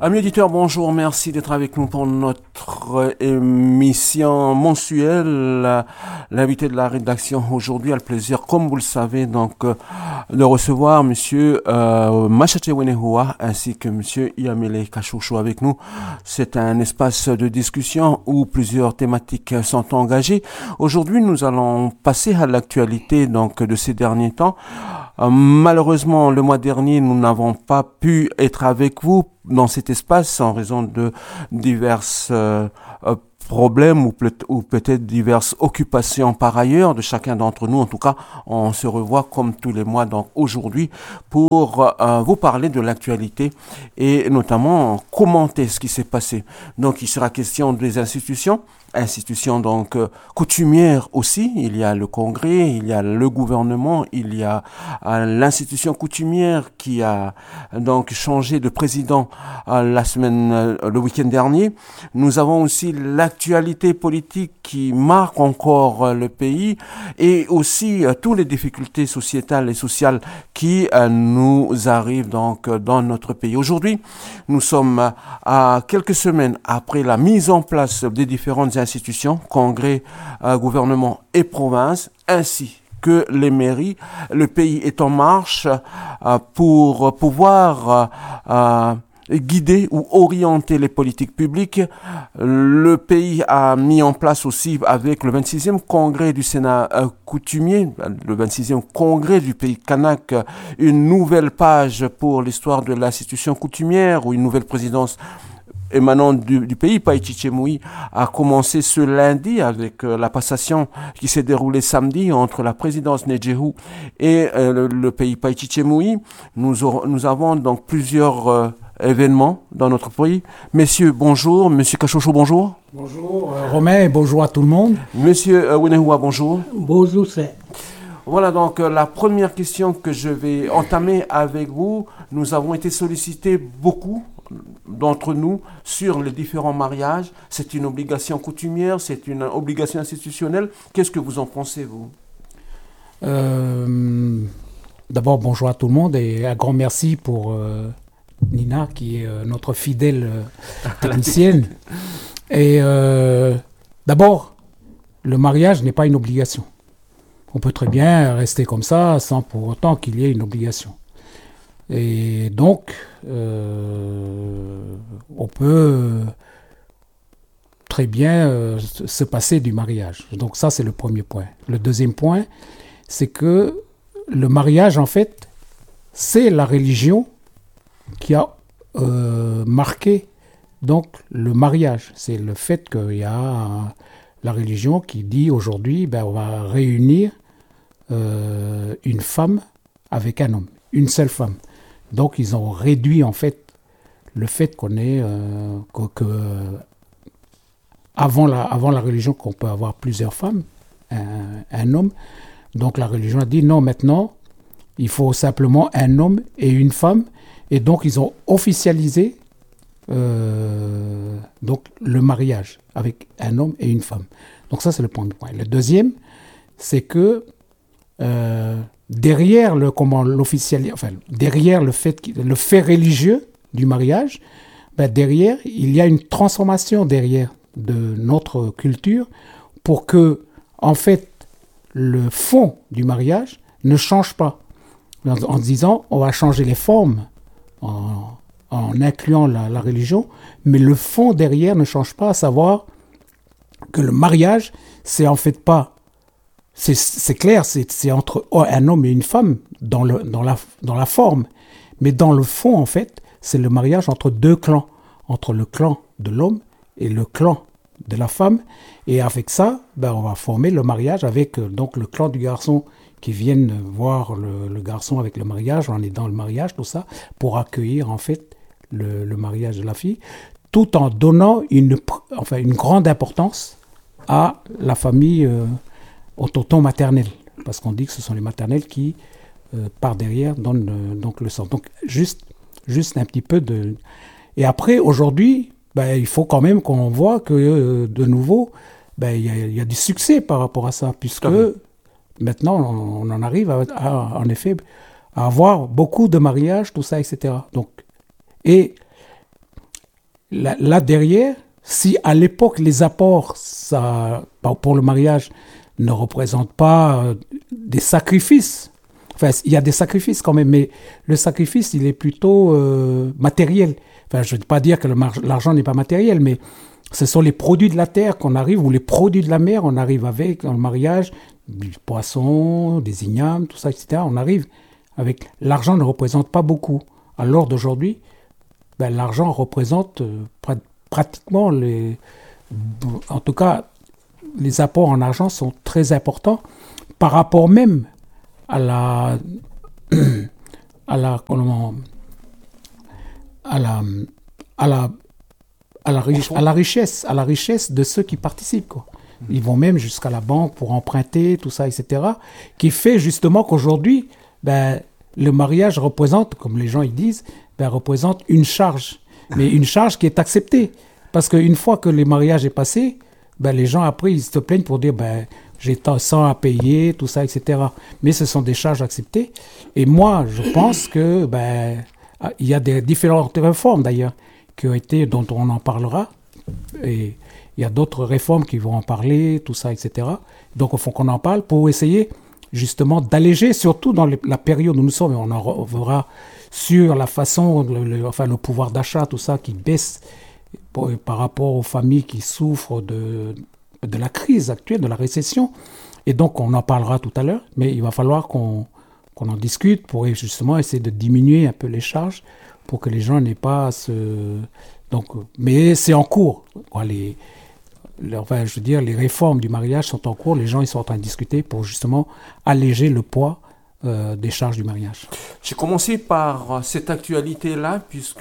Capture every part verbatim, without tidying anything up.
Amis auditeurs, bonjour, merci d'être avec nous pour notre émission mensuelle. L'invité de la rédaction aujourd'hui a le plaisir, comme vous le savez, donc de recevoir Monsieur euh, Machache Wenehua ainsi que Monsieur Iamele Kachouchou avec nous. C'est un espace de discussion où plusieurs thématiques sont engagées. Aujourd'hui, nous allons passer à l'actualité donc de ces derniers temps. Euh, malheureusement, le mois dernier, nous n'avons pas pu être avec vous dans cet espace en raison de diverses euh, euh, problèmes ou, peut- ou peut-être diverses occupations par ailleurs de chacun d'entre nous. En tout cas, on se revoit comme tous les mois donc aujourd'hui pour euh, vous parler de l'actualité et notamment commenter ce qui s'est passé. Donc, il sera question des institutions. Institutions donc euh, coutumières aussi, il y a le Congrès, il y a le gouvernement, il y a euh, l'institution coutumière qui a donc changé de président euh, la semaine, euh, le week-end dernier. Nous avons aussi l'actualité politique qui marque encore euh, le pays et aussi euh, toutes les difficultés sociétales et sociales qui euh, nous arrivent donc euh, dans notre pays. Aujourd'hui, nous sommes euh, à quelques semaines après la mise en place des différentes institutions, congrès, euh, gouvernement et province, ainsi que les mairies. Le pays est en marche euh, pour pouvoir euh, guider ou orienter les politiques publiques. Le pays a mis en place aussi avec le vingt-sixième congrès du Sénat euh, coutumier, le vingt-sixième congrès du pays kanak, une nouvelle page pour l'histoire de l'institution coutumière ou une nouvelle présidence émanant du, du pays. Païti-Tchemoui a commencé ce lundi avec euh, la passation qui s'est déroulée samedi entre la présidence Nedjehou et euh, le, le pays Païti-Tchemoui. Nous, aurons- nous avons donc plusieurs euh, événements dans notre pays. Messieurs, bonjour. Monsieur Kachouchou, bonjour. Bonjour euh, Romain et bonjour à tout le monde. Monsieur euh, Wenehua, bonjour. Bonjour, c'est. Voilà donc euh, la première question que je vais entamer avec vous. Nous avons été sollicités beaucoup d'entre nous sur les différents mariages. C'est une obligation coutumière, c'est une obligation institutionnelle. Qu'est-ce que vous en pensez, vous? Euh, D'abord, bonjour à tout le monde et un grand merci pour euh, Nina qui est euh, notre fidèle euh, technicienne. Et euh, d'abord, le mariage n'est pas une obligation. On peut très bien rester comme ça sans pour autant qu'il y ait une obligation. Et donc, euh, on peut très bien euh, se passer du mariage. Donc ça, c'est le premier point. Le deuxième point, c'est que le mariage, en fait, c'est la religion qui a euh, marqué donc le mariage. C'est le fait qu'il y a euh, la religion qui dit aujourd'hui, ben, on va réunir euh, une femme avec un homme, une seule femme. Donc, ils ont réduit, en fait, le fait qu'on ait, euh, que, que, avant, la, avant la religion, qu'on peut avoir plusieurs femmes, un, un homme. Donc, la religion a dit, non, maintenant, il faut simplement un homme et une femme. Et donc, ils ont officialisé euh, donc, le mariage avec un homme et une femme. Donc, ça, c'est le premier point. Le deuxième, c'est que euh, derrière le comment l'officiel, enfin derrière le fait le fait religieux du mariage, ben derrière il y a une transformation derrière de notre culture pour que en fait le fond du mariage ne change pas en, en disant on va changer les formes en, en incluant la, la religion, mais le fond derrière ne change pas, à savoir que le mariage c'est en fait pas C'est, c'est clair, c'est, c'est entre un homme et une femme dans, le, dans, la, dans la forme. Mais dans le fond, en fait, c'est le mariage entre deux clans. Entre le clan de l'homme et le clan de la femme. Et avec ça, ben, on va former le mariage avec euh, donc, le clan du garçon qui viennent voir le, le garçon avec le mariage, en aidant le mariage, tout ça, pour accueillir en fait le, le mariage de la fille, tout en donnant une, enfin, une grande importance à la famille euh, au tonton maternel, parce qu'on dit que ce sont les maternelles qui, euh, par derrière, donnent euh, donc le sang. Donc, juste, juste un petit peu de... Et après, aujourd'hui, ben, il faut quand même qu'on voit que, euh, de nouveau, ben, il y a, il y a du succès par rapport à ça, puisque maintenant, on, on en arrive, à, à, en effet, à avoir beaucoup de mariages, tout ça, et cetera. Donc, et là, là derrière, si à l'époque les apports ça, pour le mariage ne représentent pas euh, des sacrifices, enfin il y a des sacrifices quand même, mais le sacrifice il est plutôt euh, matériel. Enfin je ne veux pas dire que le mar- l'argent n'est pas matériel, mais ce sont les produits de la terre qu'on arrive, ou les produits de la mer, on arrive avec dans le mariage, du poisson, des ignames, tout ça, et cetera. On arrive avec... L'argent ne représente pas beaucoup. À l'heure d'aujourd'hui, ben, l'argent représente euh, pr- pratiquement les... En tout cas, les apports en argent sont très importants par rapport même à la... à la... Comment, à la... à la À la, ri- à la richesse, à la richesse de ceux qui participent, quoi. Ils vont même jusqu'à la banque pour emprunter, tout ça, et cetera. Qui fait justement qu'aujourd'hui, ben, le mariage représente, comme les gens ils disent, ben, représente une charge, mais une charge qui est acceptée, parce qu'une fois que le mariage est passé, ben, les gens après ils se plaignent pour dire ben j'ai tant cent à payer, tout ça, et cetera. Mais ce sont des charges acceptées. Et moi, je pense que ben il y a des différentes réformes d'ailleurs qui ont été, dont on en parlera, et il y a d'autres réformes qui vont en parler, tout ça, et cetera. Donc il faut qu'on en parle pour essayer justement d'alléger, surtout dans les, la période où nous sommes, et on en reverra sur la façon, le, le, enfin le pouvoir d'achat, tout ça qui baisse pour, par rapport aux familles qui souffrent de, de la crise actuelle, de la récession. Et donc on en parlera tout à l'heure, mais il va falloir qu'on, qu'on en discute pour justement essayer de diminuer un peu les charges, pour que les gens n'aient pas à se... Donc, mais c'est en cours. Les, les, enfin, je veux dire, les réformes du mariage sont en cours. Les gens ils sont en train de discuter pour justement alléger le poids euh, des charges du mariage. J'ai commencé par cette actualité-là, puisque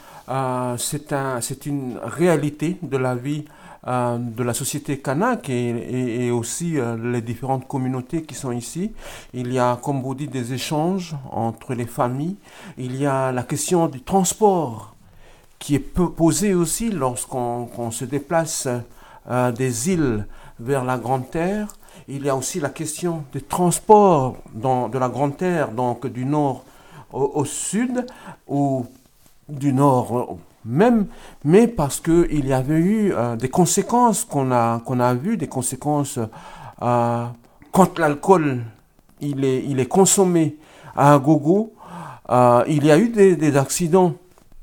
euh, c'est, un, c'est une réalité de la vie euh, de la société kanak et, et, et aussi euh, les différentes communautés qui sont ici. Il y a, comme vous dites, des échanges entre les familles. Il y a la question du transport qui est posée aussi lorsqu'on qu'on se déplace euh, des îles vers la Grande Terre. Il y a aussi la question des transports dans, de la Grande Terre, donc du nord au, au sud, ou du nord même, mais parce qu'il y avait eu euh, des conséquences qu'on a, qu'on a vues, des conséquences euh, quand l'alcool il est, il est consommé à gogo. Euh, il y a eu des, des accidents.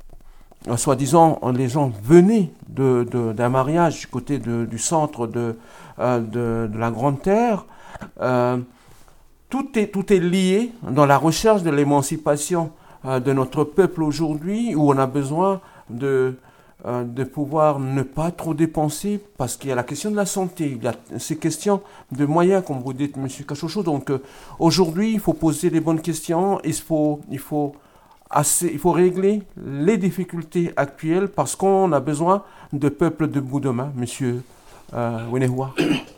Euh, soi-disant, les gens venaient de, de, d'un mariage du côté de, du centre de, euh, de, de la Grande Terre. Euh, tout, est, tout est lié dans la recherche de l'émancipation euh, de notre peuple aujourd'hui, où on a besoin de, euh, de pouvoir ne pas trop dépenser, parce qu'il y a la question de la santé, il y a ces questions de moyens, comme vous dites, M. Cachocho. Donc euh, aujourd'hui, il faut poser les bonnes questions, il faut... Il faut Assez, il faut régler les difficultés actuelles parce qu'on a besoin de peuples debout demain, monsieur euh, Wenehua.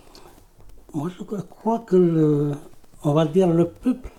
Moi, je crois que, le, on va dire, le peuple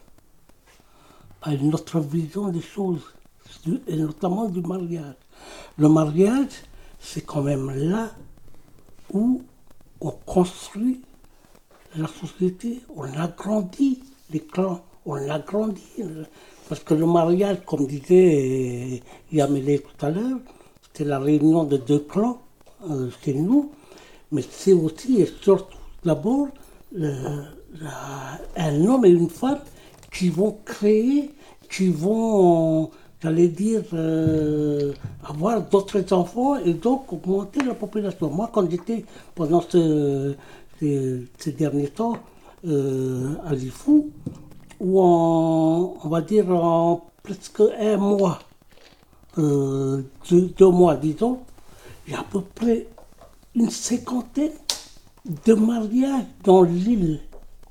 a une autre vision des choses, et notamment du mariage. Le mariage, c'est quand même là où on construit la société, on agrandit les clans, on agrandit. Parce que le mariage, comme disait Yamele tout à l'heure, c'est la réunion de deux clans euh, chez nous, mais c'est aussi et surtout d'abord le, la, un homme et une femme qui vont créer, qui vont, j'allais dire, euh, avoir d'autres enfants et donc augmenter la population. Moi, quand j'étais pendant ce, ces, ces derniers temps euh, à Lifou, où en, on va dire en presque un mois, euh, deux, deux mois disons, il y a à peu près une cinquantaine de mariages dans l'île.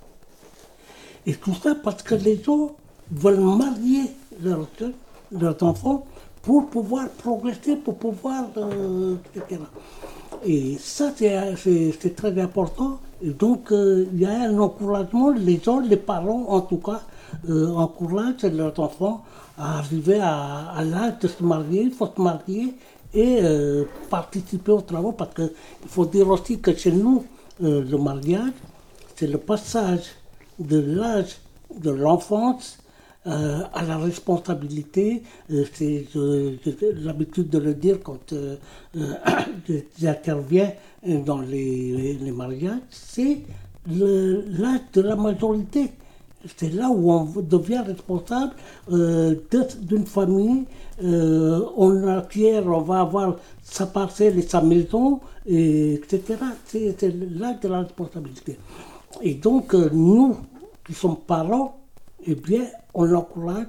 Et tout ça parce que les gens veulent marier leurs, leurs enfants pour pouvoir progresser, pour pouvoir... Euh, et cetera. Et ça, c'est, c'est, c'est très important. Et donc, euh, il y a un encouragement, les gens, les parents en tout cas, euh, encouragent leurs enfants à arriver à, à l'âge de se marier, il faut se marier et euh, participer aux travaux, parce qu'il faut dire aussi que chez nous, euh, le mariage, c'est le passage de l'âge de l'enfance euh, à la responsabilité. Euh, c'est, euh, j'ai l'habitude de le dire quand euh, euh, j'interviens dans les, les mariages, c'est le, l'âge de la majorité. C'est là où on devient responsable euh, d'une famille. Euh, on acquiert, on va avoir sa parcelle et sa maison, et, etc. C'est, c'est l'âge de la responsabilité. Et donc, euh, nous, qui sommes parents, eh bien, on encourage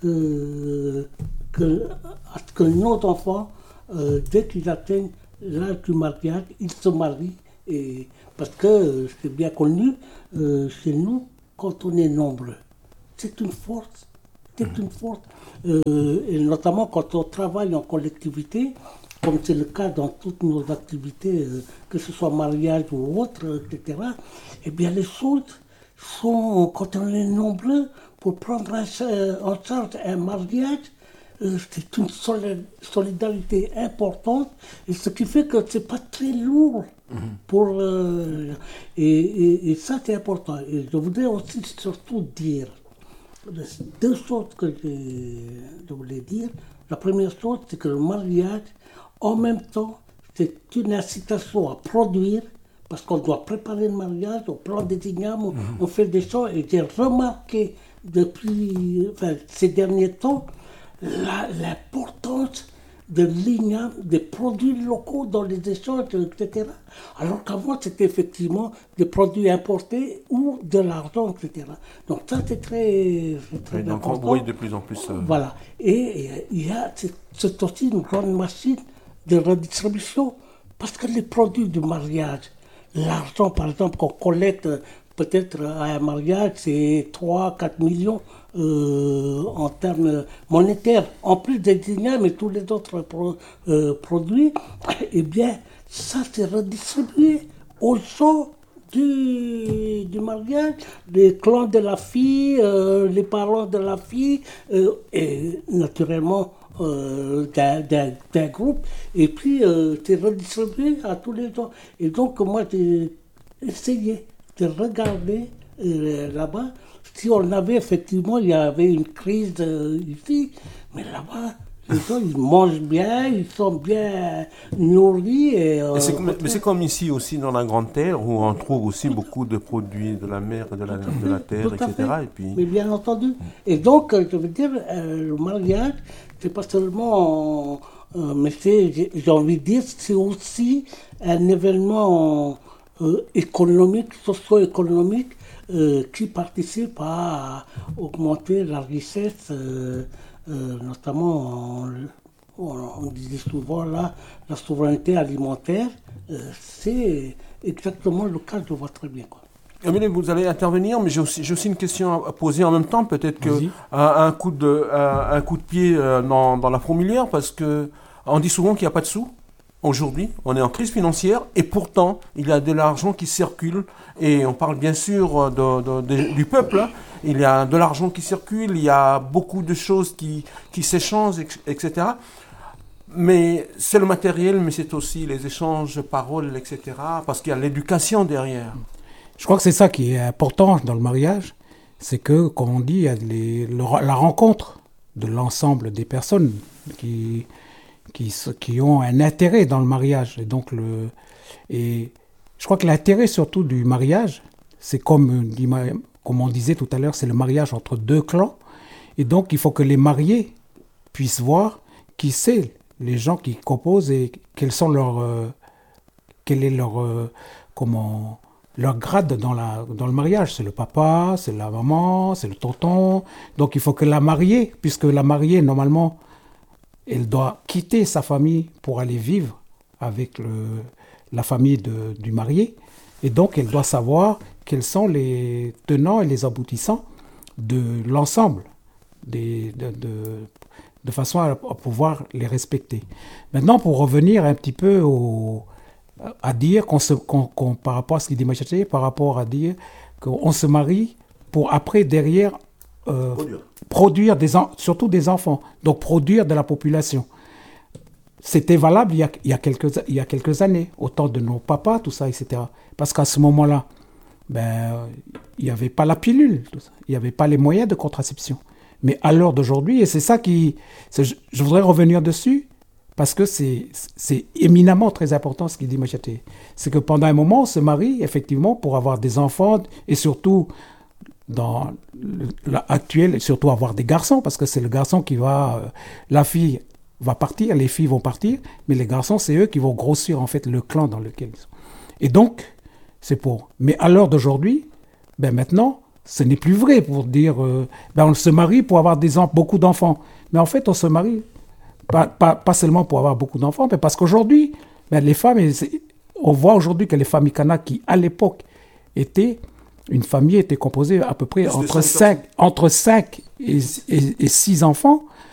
euh, que, à ce que nos enfants, euh, dès qu'ils atteignent l'âge du mariage, ils se marient. Et, parce que euh, c'est bien connu, euh, chez nous, quand on est nombreux, c'est une force, c'est une force. Euh, et notamment quand on travaille en collectivité, comme c'est le cas dans toutes nos activités, euh, que ce soit mariage ou autre, et cetera, eh bien les choses sont, quand on est nombreux, pour prendre un, en charge un mariage, euh, c'est une solidarité importante, et ce qui fait que c'est pas très lourd. Pour, euh, et, et, et ça, c'est important. Et je voudrais aussi surtout dire deux choses que je, je voulais dire. La première chose, c'est que le mariage, en même temps, c'est une incitation à produire, parce qu'on doit préparer le mariage, on prend des ignames, on, on fait des choses. Et j'ai remarqué depuis enfin, ces derniers temps la, l'importance de l'igname, des produits locaux dans les échanges, et cetera. Alors qu'avant, c'était effectivement des produits importés ou de l'argent, et cetera. Donc ça, c'est très, c'est très oui, important. Donc on voit de plus en plus... Euh... Voilà. Et il y a, c'est, c'est aussi une grande machine de redistribution, parce que les produits du mariage, l'argent, par exemple, qu'on collecte peut-être à un mariage, c'est trois à quatre millions euh, en termes monétaires, en plus des ignames et tous les autres pro, euh, produits, eh bien, ça c'est redistribué aux gens du, du mariage, les clans de la fille, euh, les parents de la fille, euh, et naturellement euh, d'un, d'un, d'un groupe, et puis euh, c'est redistribué à tous les gens. Et donc, moi, j'ai essayé de regarder euh, là-bas, si on avait effectivement, il y avait une crise euh, ici, mais là-bas, les gens, ils mangent bien, ils sont bien nourris. Et, euh, et c'est, mais, mais c'est comme ici aussi dans la Grande Terre, où on trouve aussi beaucoup de produits de la mer, de la, de la terre, et cetera. Et puis... Mais bien entendu. Et donc, je veux dire, euh, le mariage, c'est pas seulement... Euh, mais c'est, j'ai, j'ai envie de dire, c'est aussi un événement... Euh, économique, socio-économique, euh, qui participe à augmenter la richesse, euh, euh, notamment, on, on, on disait souvent là, la souveraineté alimentaire, euh, c'est exactement le cas, je vois très bien. Quoi. Amélie, vous allez intervenir, mais j'ai aussi, j'ai aussi une question à poser en même temps, peut-être que un, un, coup de, un, un coup de pied dans, dans la fourmilière, parce que on dit souvent qu'il n'y a pas de sous. Aujourd'hui, on est en crise financière et pourtant, il y a de l'argent qui circule et on parle bien sûr de, de, de, du peuple. Hein. Il y a de l'argent qui circule, il y a beaucoup de choses qui, qui s'échangent, et cetera. Mais c'est le matériel, mais c'est aussi les échanges de paroles, et cetera. Parce qu'il y a l'éducation derrière. Je crois que c'est ça qui est important dans le mariage. C'est que, comme on dit, il y a les, le, la rencontre de l'ensemble des personnes qui... Qui, qui ont un intérêt dans le mariage. Et donc, le, et je crois que l'intérêt surtout du mariage, c'est comme, comme on disait tout à l'heure, c'est le mariage entre deux clans. Et donc, il faut que les mariés puissent voir qui c'est les gens qui composent et quels sont leurs, euh, quel est leur, euh, comment, leur grade dans, la, dans le mariage. C'est le papa, c'est la maman, c'est le tonton. Donc, il faut que la mariée, puisque la mariée, normalement, elle doit quitter sa famille pour aller vivre avec le, la famille de, du marié. Et donc, elle doit savoir quels sont les tenants et les aboutissants de l'ensemble, des, de, de, de façon à, à pouvoir les respecter. Maintenant, pour revenir un petit peu au, à dire, qu'on se, qu'on, qu'on, par rapport à ce qu'il dit Machaché, par rapport à dire qu'on se marie pour après, derrière, Euh, produire, produire des en, surtout des enfants, donc produire de la population. C'était valable il y a, il y a, quelques, il y a quelques années, au temps de nos papas, tout ça, et cetera. Parce qu'à ce moment-là, ben, il n'y avait pas la pilule, tout ça. Il n'y avait pas les moyens de contraception. Mais à l'heure d'aujourd'hui, et c'est ça qui... c'est- je, je voudrais revenir dessus, parce que c'est, c'est éminemment très important ce qu'il dit Macheté. C'est que pendant un moment, on se marie, effectivement, pour avoir des enfants, et surtout, dans l'actuel, et surtout avoir des garçons, parce que c'est le garçon qui va... euh, la fille va partir, les filles vont partir, mais les garçons, c'est eux qui vont grossir, en fait, le clan dans lequel ils sont. Et donc, c'est pour... Mais à l'heure d'aujourd'hui, ben maintenant, ce n'est plus vrai pour dire... euh, ben on se marie pour avoir des en- beaucoup d'enfants. Mais en fait, on se marie pas, pas, pas seulement pour avoir beaucoup d'enfants, mais parce qu'aujourd'hui, ben les femmes... elles- c'est- on voit aujourd'hui que les familles Kana, qui à l'époque étaient... Une famille était composée à peu près Plus de entre cinq cinq entre cinq et, et, et six enfants.